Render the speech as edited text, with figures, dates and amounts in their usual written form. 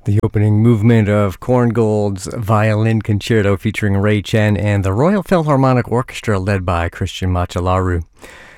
The opening movement of Korngold's Violin Concerto featuring Ray Chen and the Royal Philharmonic Orchestra led by Christian Machalaru.